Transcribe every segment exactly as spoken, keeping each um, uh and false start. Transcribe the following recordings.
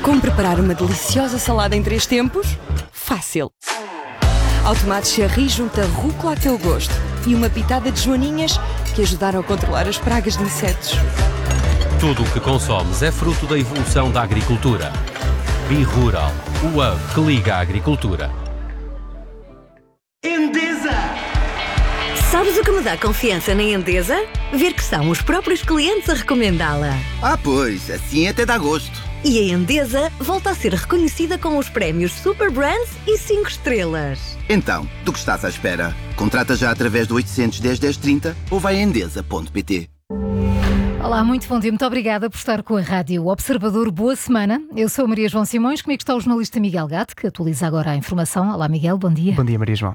Como preparar uma deliciosa salada em três tempos? Fácil! Ao tomate cherry junta rúcula a teu gosto e uma pitada de joaninhas que ajudaram a controlar as pragas de insetos. Tudo o que consomes é fruto da evolução da agricultura. B-Rural, o hub que liga a agricultura. Endesa! Sabes o que me dá confiança na Endesa? Ver que são os próprios clientes a recomendá-la. Ah, pois, assim até dá gosto. E a Endesa volta a ser reconhecida com os prémios Super Brands e cinco estrelas. Então, do que estás à espera? Contrata já através do oitocentos, dez, dez, trinta ou vai a endesa ponto pt. Olá, muito bom dia. Muito obrigada por estar com a Rádio Observador. Boa semana. Eu sou a Maria João Simões. Comigo está o jornalista Miguel Gato, que atualiza agora a informação. Olá, Miguel. Bom dia. Bom dia, Maria João.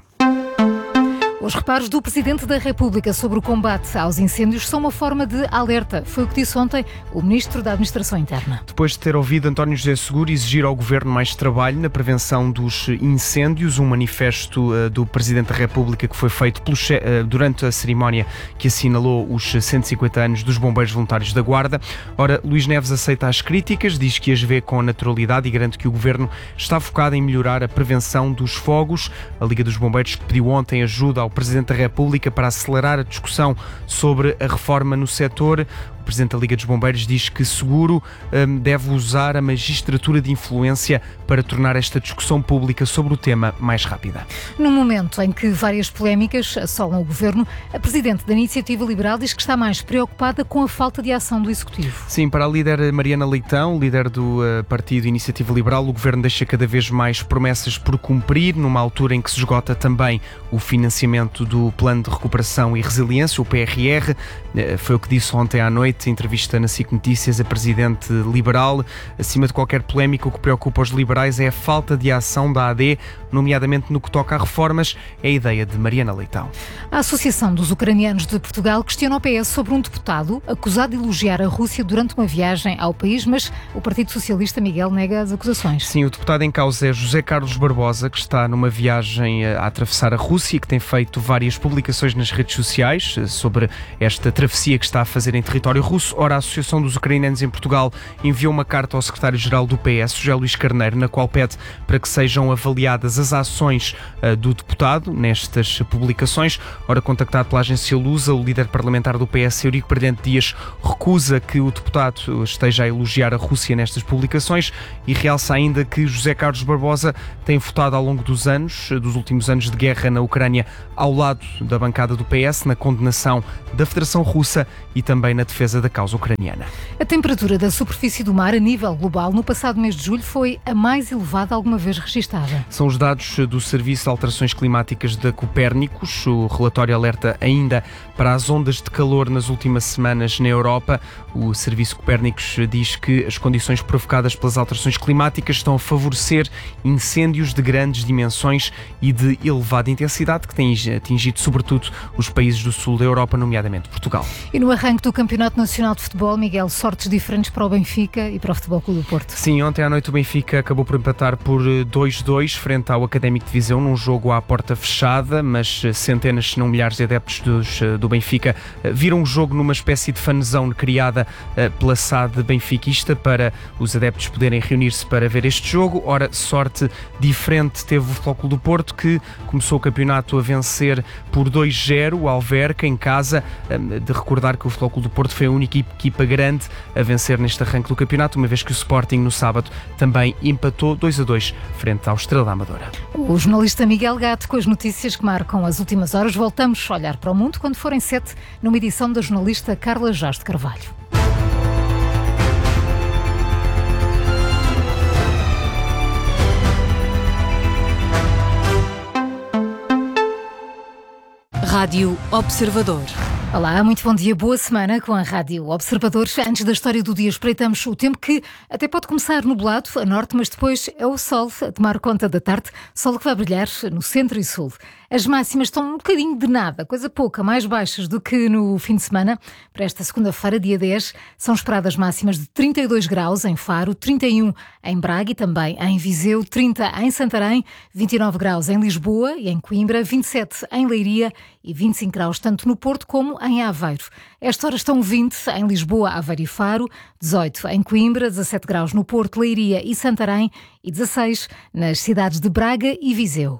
Os reparos do Presidente da República sobre o combate aos incêndios são uma forma de alerta. Foi o que disse ontem o Ministro da Administração Interna. Depois de ter ouvido António José Seguro exigir ao Governo mais trabalho na prevenção dos incêndios, um manifesto uh, do Presidente da República que foi feito pelo che- uh, durante a cerimónia que assinalou os cento e cinquenta anos dos Bombeiros Voluntários da Guarda. Ora, Luís Neves aceita as críticas, diz que as vê com naturalidade e garante que o Governo está focado em melhorar a prevenção dos fogos. A Liga dos Bombeiros pediu ontem ajuda ao Presidente da República para acelerar a discussão sobre a reforma no setor. O Presidente da Liga dos Bombeiros diz que Seguro um, deve usar a magistratura de influência para tornar esta discussão pública sobre o tema mais rápida. No momento em que várias polémicas assolam o Governo, a Presidente da Iniciativa Liberal diz que está mais preocupada com a falta de ação do Executivo. Sim, para a líder Mariana Leitão, líder do uh, Partido Iniciativa Liberal, o Governo deixa cada vez mais promessas por cumprir, numa altura em que se esgota também o financiamento do Plano de Recuperação e Resiliência, o P R R. Uh, foi o que disse ontem à noite, em entrevista na S I C Notícias, a Presidente Liberal. Acima de qualquer polémica, o que preocupa os liberais é a falta de ação da A D, nomeadamente no que toca a reformas. É a ideia de Mariana Leitão. A Associação dos Ucranianos de Portugal questiona o P S sobre um deputado acusado de elogiar a Rússia durante uma viagem ao país, mas o Partido Socialista, Miguel, nega as acusações. Sim, o deputado em causa é José Carlos Barbosa, que está numa viagem a atravessar a Rússia e que tem feito várias publicações nas redes sociais sobre esta travessia que está a fazer em território russo. Ora, a Associação dos Ucranianos em Portugal enviou uma carta ao secretário-geral do P S, José Luís Carneiro, na qual pede para que sejam avaliadas as ações uh, do deputado nestas publicações. Ora, contactado pela agência Lusa, o líder parlamentar do P S, Eurico Brilhante Dias, recusa que o deputado esteja a elogiar a Rússia nestas publicações e realça ainda que José Carlos Barbosa tem votado ao longo dos anos, dos últimos anos de guerra na Ucrânia, ao lado da bancada do P S, na condenação da Federação Russa e também na defesa da causa ucraniana. A temperatura da superfície do mar a nível global no passado mês de julho foi a mais elevada alguma vez registada. São os dados do Serviço de Alterações Climáticas da Copérnicos. O relatório alerta ainda para as ondas de calor nas últimas semanas na Europa. O Serviço Copérnicos diz que as condições provocadas pelas alterações climáticas estão a favorecer incêndios de grandes dimensões e de elevada intensidade que têm atingido sobretudo os países do sul da Europa, nomeadamente Portugal. E no arranque do Campeonato Nacional de Futebol, Miguel, sortes diferentes para o Benfica e para o Futebol Clube do Porto. Sim, ontem à noite o Benfica acabou por empatar por dois a dois frente ao Académico de Viseu, num jogo à porta fechada, mas centenas, se não milhares de adeptos dos, do Benfica viram o jogo numa espécie de fan zone criada pela S A D benfiquista para os adeptos poderem reunir-se para ver este jogo. Ora, sorte diferente teve o Futebol Clube do Porto, que começou o campeonato a vencer por dois a zero o Alverca em casa. De recordar que o Futebol Clube do Porto foi a única equipa grande a vencer neste arranque do campeonato, uma vez que o Sporting no sábado também empatou dois a dois frente ao Estrela da Amadora. O jornalista Miguel Gato com as notícias que marcam as últimas horas. Voltamos a olhar para o mundo quando forem sete, numa edição da jornalista Carla Jorge de Carvalho. Rádio Observador. Olá, muito bom dia, boa semana com a Rádio Observador. Antes da história do dia, espreitamos o tempo que até pode começar nublado a norte, mas depois é o sol a tomar conta da tarde, sol que vai brilhar no centro e sul. As máximas estão um bocadinho de nada, coisa pouca, mais baixas do que no fim de semana. Para esta segunda-feira, dia dez, são esperadas máximas de trinta e dois graus em Faro, trinta e um em Braga e também em Viseu, trinta em Santarém, vinte e nove graus em Lisboa e em Coimbra, vinte e sete em Leiria e vinte e cinco graus tanto no Porto como em Aveiro. Esta hora estão vinte em Lisboa, Aveiro e Faro, dezoito em Coimbra, dezassete graus no Porto, Leiria e Santarém e dezasseis nas cidades de Braga e Viseu.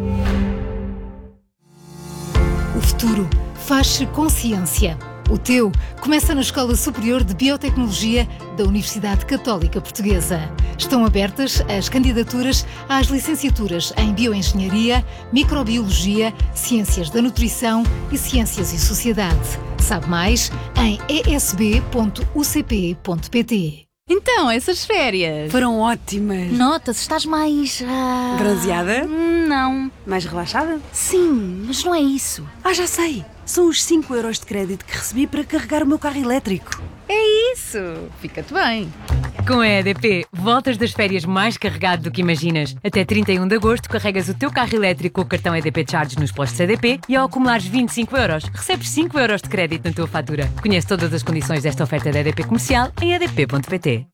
O futuro faz-se consciência. O teu começa na Escola Superior de Biotecnologia da Universidade Católica Portuguesa. Estão abertas as candidaturas às licenciaturas em Bioengenharia, Microbiologia, Ciências da Nutrição e Ciências e Sociedade. Sabe mais em e s b ponto u c p ponto p t. Então, essas férias foram ótimas. Nota-se, estás mais... Uh... bronzeada? Não. Mais relaxada? Sim, mas não é isso. Ah, já sei. São os cinco euros de crédito que recebi para carregar o meu carro elétrico. É isso. Fica-te bem. Com a E D P, voltas das férias mais carregado do que imaginas. Até trinta e um de agosto, carregas o teu carro elétrico com o cartão E D P Charge nos postos E D P e ao acumulares vinte e cinco euros, recebes cinco euros de crédito na tua fatura. Conhece todas as condições desta oferta da E D P Comercial em e d p ponto p t.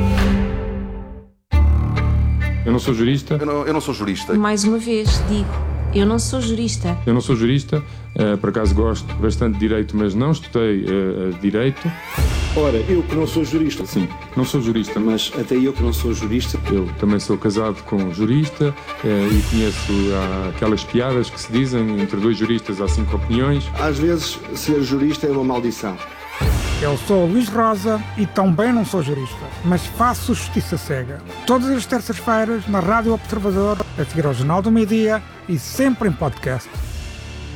Eu não sou jurista. Eu não, eu não sou jurista. Mais uma vez, digo, eu não sou jurista. Eu não sou jurista, uh, por acaso gosto bastante de Direito, mas não estudei uh, Direito. Ora, eu que não sou jurista. Sim, não sou jurista. Mas até eu que não sou jurista. Eu também sou casado com um jurista uh, e conheço uh, aquelas piadas que se dizem, entre dois juristas há cinco opiniões. Às vezes, ser jurista é uma maldição. Eu sou Luís Rosa e também não sou jurista, mas faço justiça cega. Todas as terças-feiras na Rádio Observador, a seguir ao Jornal do Meio-Dia e sempre em podcast.